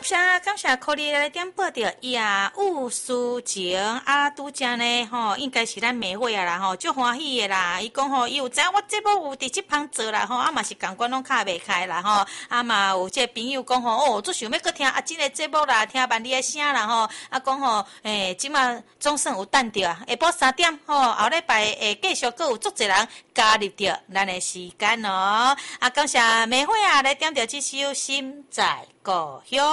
感谢可你来点报着呀，务抒情啊，拄则呢吼，应该是咱美惠啊啦吼，足欢喜的啦。伊讲吼，伊有知我节目有伫即旁做啦吼，啊嘛是共阮拢敲袂开啦吼，啊嘛有这朋友讲吼，哦，足想要搁听阿真的节目啦，听万你的声啦吼，啊讲吼，即马总算有等着，下晡3点吼，后礼拜会继续搁有足侪人加入着咱的时间哦。啊，感谢美惠啊，来点着这首《心在故乡》。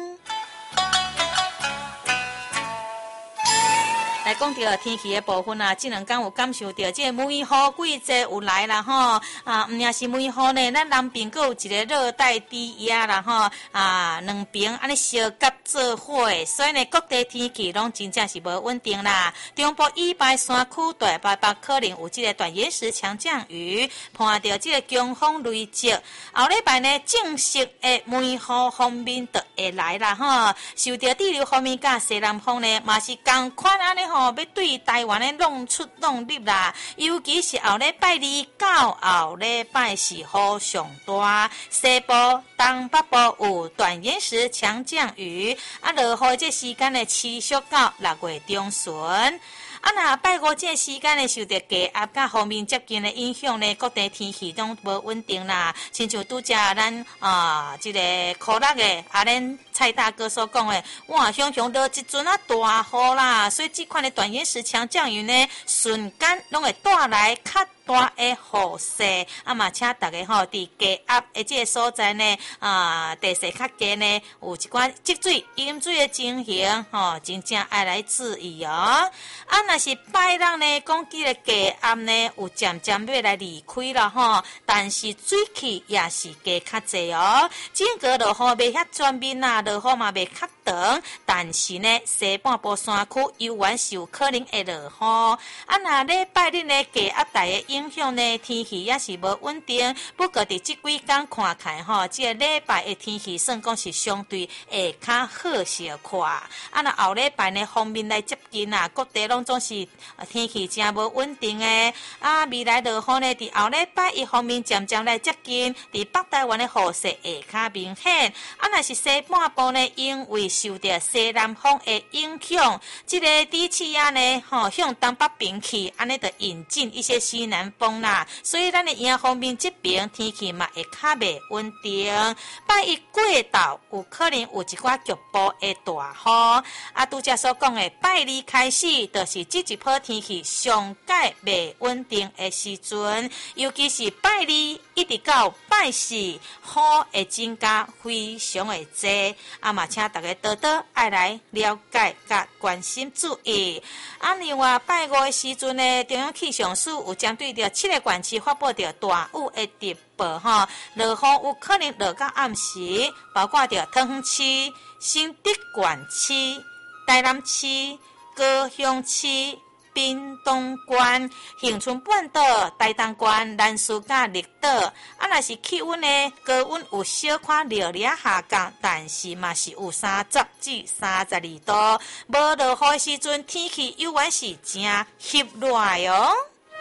来讲到天气的部分啊，这两天有感受到这个梅雨季节有来啦吼啊，唔也是梅雨呢，咱南边阁有一个热带低压啦吼啊，两边安尼相夹做伙，所以呢各地天气拢真正是无稳定啦。中部以北山区大北北可能有这个短延时强降雨，碰到这个强风雷击。后礼拜呢正式的梅雨方面就会来啦吼，受到地流方面甲西南风呢，嘛是同款安尼吼。要对台湾的弄出弄入啦，尤其是后礼拜2到后礼拜4雨上大，西部、东北部有短延时强降雨，啊，落雨这时间呢持续到6月中旬。啊，那拜五这时间呢，受到低压甲方面接近的影响呢，各地天气都无稳定啦。亲像拄则咱这个科乐的咱蔡大哥所讲的，哇，熊熊落一阵大雨啦，所以这款的短延时强降雨呢，瞬间拢会带来较大的雨势，啊嘛，请大家吼伫低压的这个所在呢，地势较低呢，有一寡积水、淹水的情形，真正爱来注意哦。啊，若是拜六呢，讲这个低压呢，有渐渐要来离开了吼，但是水汽也是加较济哦。整个落雨袂遐全面啦，落雨嘛袂较长，但是呢，西半部山区犹原是有可能会落雨。啊，那礼拜日呢，低压带的影响呢，天气也是无稳定。不过伫这几天看起来吼，这个礼拜的天气算讲是相对会较好些看。啊，那后礼拜呢方面来接近啊，各地拢总是天气真无稳定的。啊，未来落雨呢，伫后礼拜1方面渐渐来接近，伫北台湾的雨势会较明显。啊，若是西半部呢，因为受到西南风的影响，这个低气压呢，向东北边去，安尼就引进一些西南风啦，所以咱的迎方面这边天气嘛会较袂稳定。拜1过到有可能有一寡局部的大雨。啊，拄则所讲的拜2开始，就是这一波天气上界袂稳定的时阵，尤其是拜2一直到拜4，雨会增加非常的多。啊嘛，请大家多多爱来了解甲关心注意。啊，另外拜5的时阵呢，中央气象署有针对着7个县市发布着大雨的特报吼，落雨有可能落到暗时，包括着桃园市、新竹县市、台南市、高雄市、屏东县、恒春半岛、台东县、南势甲绿岛。啊，若是气温呢，高温有小可略略下降，但是嘛是有30至32度。无落雨的时阵，天气犹原是真翕热哦。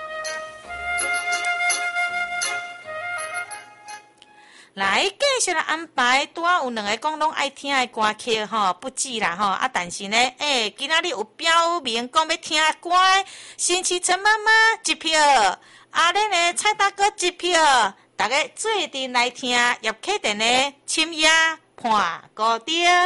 来，继续来安排，拄仔有2个讲拢爱听的歌曲吼，不止啦吼啊！但是呢，今仔日有标明讲要听歌，新奇陈妈妈1票，阿恁呢蔡大哥1票，大家做阵来听叶启田的《深夜伴孤灯》。